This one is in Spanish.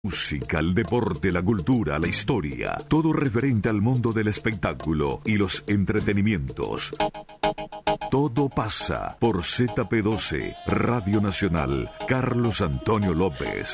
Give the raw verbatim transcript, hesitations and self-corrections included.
Música, el deporte, la cultura, la historia, todo referente al mundo del espectáculo y los entretenimientos. Todo pasa por Z P doce, Radio Nacional, Carlos Antonio López.